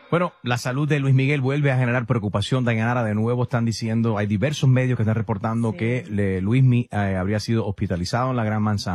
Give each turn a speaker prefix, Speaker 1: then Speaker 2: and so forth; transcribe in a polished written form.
Speaker 1: Bueno, la salud de Luis Miguel vuelve a generar preocupación. Dayanara, de nuevo están diciendo, hay diversos medios que están reportando
Speaker 2: Sí.
Speaker 1: que Luismi habría sido hospitalizado en la Gran Manzana.